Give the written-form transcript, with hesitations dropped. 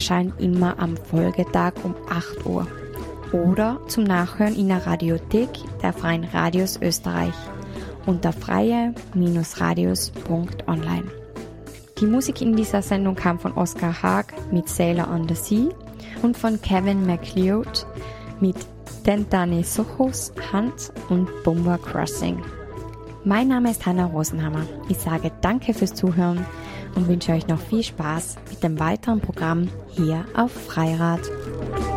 erscheinen immer am Folgetag um 8 Uhr oder zum Nachhören in der Radiothek der Freien Radios Österreich unter freie-radios.online. Die Musik in dieser Sendung kam von Oskar Haag mit Sailor on the Sea und von Kevin MacLeod mit Tentane Sochos, Hand und Bomber Crossing. Mein Name ist Hanna Rosenhammer. Ich sage danke fürs Zuhören und wünsche euch noch viel Spaß mit dem weiteren Programm hier auf Freirad.